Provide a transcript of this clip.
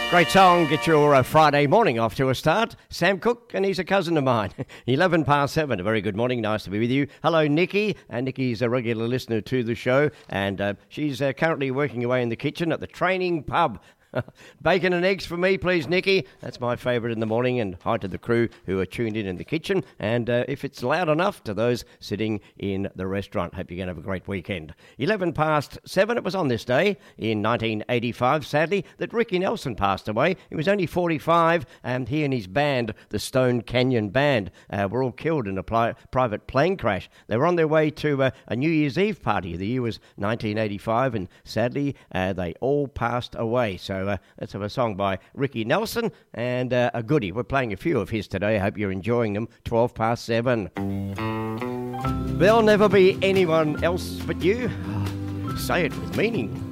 Great song, get your Friday morning off to a start. Sam Cooke, and he's a cousin of mine. 11 past 7, a very good morning, nice to be with you. Hello, Nikki, and Nikki's a regular listener to the show, and she's currently working away in the kitchen at the Training Pub. Bacon and eggs for me, please, Nikki. That's my favourite in the morning, and hi to the crew who are tuned in the kitchen, and if it's loud enough, to those sitting in the restaurant. Hope you're going to have a great weekend. 11 past 7, it was on this day in 1985, sadly, that Ricky Nelson passed away. He was only 45, and he and his band, the Stone Canyon Band, were all killed in a private plane crash. They were on their way to a New Year's Eve party. The year was 1985, and sadly, they all passed away. So let's have a song by Ricky Nelson and a goodie. We're playing a few of his today. I hope you're enjoying them. 12 past 7. There'll never be anyone else but you. Say it with meaning.